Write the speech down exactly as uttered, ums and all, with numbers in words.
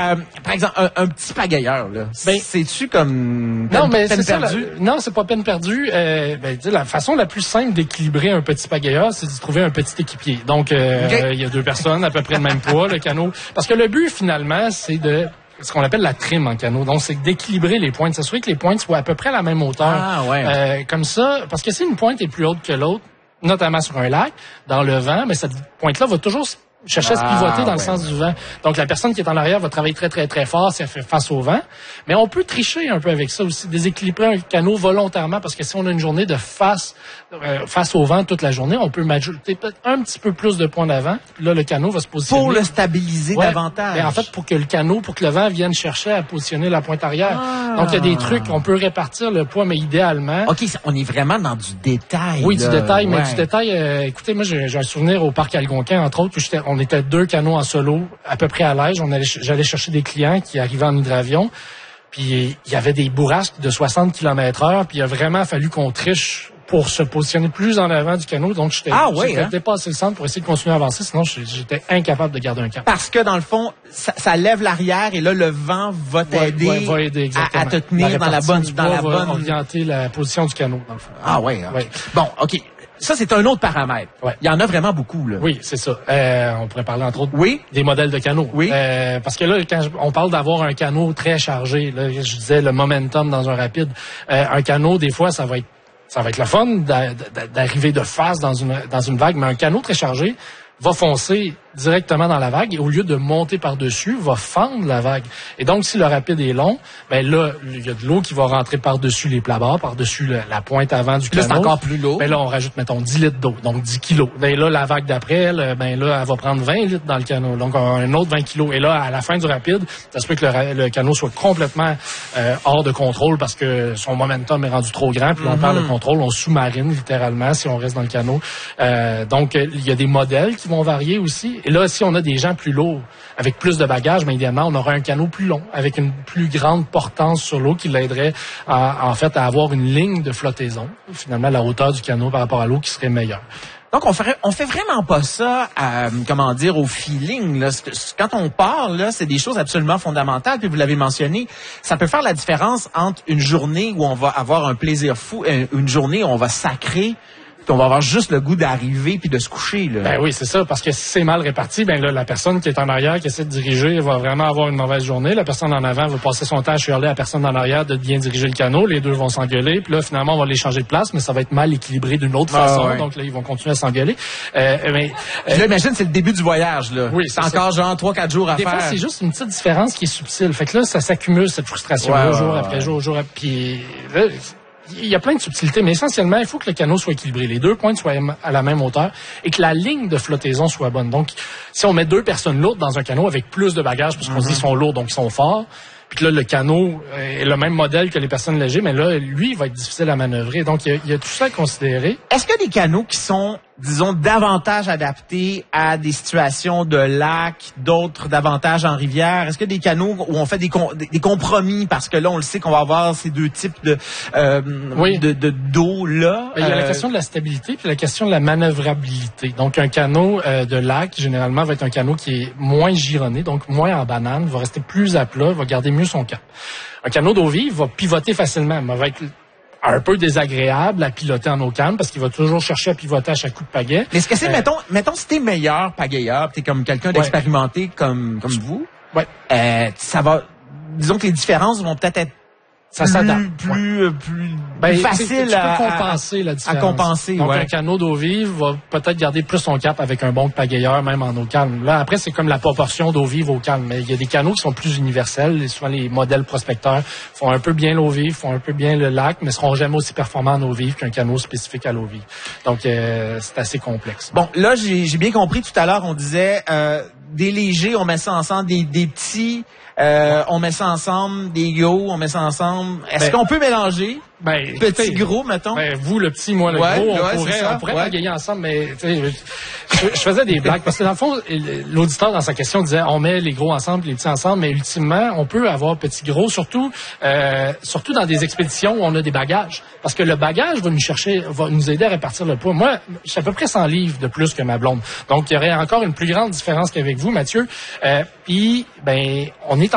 Euh, par exemple, un, un petit pagayeur, là. Ben, c'est-tu comme peine, non, mais peine c'est perdue? Ça, la, non, c'est pas peine perdue. Euh, ben, la façon la plus simple d'équilibrer un petit pagayeur, c'est de trouver un petit équipier. Donc, euh, okay. il y a deux personnes à peu près le même poids, le canot. Parce que le but, finalement, c'est de ce qu'on appelle la trim en canot. Donc, c'est d'équilibrer les pointes, s'assurer que les pointes soient à peu près à la même hauteur. Ah, ouais. Euh, comme ça, parce que si une pointe est plus haute que l'autre, notamment sur un lac, dans le vent, mais cette pointe-là va toujours chercher à se pivoter dans ah, le ouais, sens ouais. du vent. Donc, la personne qui est en arrière va travailler très, très, très fort si elle fait face au vent. Mais on peut tricher un peu avec ça aussi, déséquilibrer un canot volontairement, parce que si on a une journée de face euh, face au vent toute la journée, on peut majoriter peut-être un petit peu plus de points d'avant. Là, le canot va se positionner. Pour le stabiliser ouais, davantage. Et en fait, pour que le canot, pour que le vent vienne chercher à positionner la pointe arrière. Ah. Donc, il y a des trucs, on peut répartir le poids, mais idéalement... OK, on est vraiment dans du détail. Oui, là. du détail, ouais. mais du détail... Euh, écoutez, moi, j'ai, j'ai un souvenir au parc Algonquin, entre autres, où on était deux canots en solo, à peu près à l'âge. On allait, j'allais chercher des clients qui arrivaient en hydravion. Puis il y avait des bourrasques de soixante kilomètres heure. Puis il a vraiment fallu qu'on triche pour se positionner plus en avant du canot. Donc j'étais ah, ouais, hein? dépassé le centre pour essayer de continuer à avancer. Sinon, j'étais incapable de garder un cap. Parce que dans le fond, ça, ça lève l'arrière et là, le vent va t'aider, ouais, ouais, va aider à, à te tenir la dans la bonne... Dans la bonne... orienter la position du canot, dans le fond. Ah ouais, okay. ouais. Bon, OK. Ça, c'est un autre paramètre. Ouais. Il y en a vraiment beaucoup, là. Oui, c'est ça. Euh, on pourrait parler, entre autres, oui? des modèles de canaux. Oui. Euh, parce que là, quand je, on parle d'avoir un canot très chargé, là, je disais le momentum dans un rapide. Euh, un canot, des fois, ça va être ça va être le fun d'arriver de face dans une, dans une vague, mais un canot très chargé va foncer directement dans la vague et au lieu de monter par-dessus, va fendre la vague. Et donc, si le rapide est long, ben là, il y a de l'eau qui va rentrer par-dessus les plats-bords, par-dessus le, la pointe avant du canot. Là, c'est encore plus lourd. Ben là, on rajoute, mettons, dix litres d'eau, donc dix kilos. Ben là, la vague d'après, ben là, elle va prendre vingt litres dans le canot, donc un autre vingt kilos. Et là, à la fin du rapide, ça se peut que le, le canot soit complètement euh, hors de contrôle parce que son momentum est rendu trop grand, puis mm-hmm. on perd le contrôle, on sous-marine littéralement si on reste dans le canot. Euh, donc, il y a des modèles qui vont varier aussi. Et là, si on a des gens plus lourds, avec plus de bagages, mais idéalement, on aura un canot plus long, avec une plus grande portance sur l'eau qui l'aiderait à, en fait à avoir une ligne de flottaison. Finalement, la hauteur du canot par rapport à l'eau qui serait meilleure. Donc, on ferait, on fait vraiment pas ça, à, comment dire, au feeling, là. Quand on parle, là, c'est des choses absolument fondamentales, puis vous l'avez mentionné, ça peut faire la différence entre une journée où on va avoir un plaisir fou, et une journée où on va sacrer, on va avoir juste le goût d'arriver puis de se coucher, là. Ben oui, c'est ça, parce que si c'est mal réparti, ben là, la personne qui est en arrière, qui essaie de diriger, va vraiment avoir une mauvaise journée. La personne en avant va passer son temps à chialer à la personne en arrière de bien diriger le canot. Les deux vont s'engueuler, puis là, finalement, on va les changer de place, mais ça va être mal équilibré d'une autre ah, façon. Ouais. Donc là, ils vont continuer à s'engueuler. Euh, mais, euh, là, imagine, c'est le début du voyage, là. Oui, c'est, c'est encore ça. Genre trois quatre jours à Des faire. Des fois, c'est juste une petite différence qui est subtile. Fait que là, ça s'accumule, cette frustration-là, ouais, jour ouais, après ouais. jour, jour après... Puis là, il y a plein de subtilités, mais essentiellement, il faut que le canot soit équilibré, les deux pointes soient à la même hauteur et que la ligne de flottaison soit bonne. Donc, si on met deux personnes lourdes dans un canot avec plus de bagages, parce qu'on mm-hmm. se dit qu'ils sont lourds, donc ils sont forts, puis que là, le canot est le même modèle que les personnes légères, mais là, lui, il va être difficile à manœuvrer. Donc, il y a, il y a tout ça à considérer. Est-ce qu'il y a des canots qui sont, disons, davantage adaptés à des situations de lac, d'autres davantage en rivière? Est-ce qu'il y a des canots où on fait des, com- des compromis parce que là, on le sait qu'on va avoir ces deux types de, euh, oui. de, de d'eau là? Il y a la question de la stabilité puis la question de la manœuvrabilité. Donc, un canot euh, de lac, généralement, va être un canot qui est moins gironné, donc moins en banane, va rester plus à plat, va garder mieux son cap. Un canot d'eau vive va pivoter facilement, mais va être un peu désagréable à piloter en eau calme parce qu'il va toujours chercher à pivoter à chaque coup de pagaie. Mais est-ce que c'est, euh, mettons, mettons, si t'es meilleur pagayeur, t'es comme quelqu'un d'expérimenté ouais. comme, comme vous, ouais. euh, ça va, disons que les différences vont peut-être être ça s'adapte. Plus, ouais. plus, plus, ben, plus facile à, à compenser la différence. À compenser, Donc, ouais. un canot d'eau vive va peut-être garder plus son cap avec un bon pagayeur, même en eau calme. Là, après, c'est comme la proportion d'eau vive au calme. Mais il y a des canots qui sont plus universels. Et souvent, les modèles prospecteurs font un peu bien l'eau vive, font un peu bien le lac, mais seront jamais aussi performants en eau vive qu'un canot spécifique à l'eau vive. Donc, euh, c'est assez complexe. Bon, là, j'ai, j'ai bien compris tout à l'heure, on disait, euh, des légers, on met ça ensemble, des, des petits, euh, on met ça ensemble, des gros, on met ça ensemble. Est-ce ben, qu'on peut mélanger? Ben, petit, gros, mettons. Ben, vous, le petit, moi, le ouais, gros, on ouais, pourrait, ça, on pourrait ouais. pagayer ensemble, mais, tu sais, je, je faisais des blagues. Parce que dans le fond, l'auditeur, dans sa question, disait, on met les gros ensemble, les petits ensemble, mais ultimement, on peut avoir petit, gros, surtout, euh, surtout dans des expéditions où on a des bagages. Parce que le bagage va nous chercher, va nous aider à répartir le poids. Moi, j'ai à peu près cent livres de plus que ma blonde. Donc, il y aurait encore une plus grande différence qu'avec vous, Mathieu. Euh, puis, ben, on est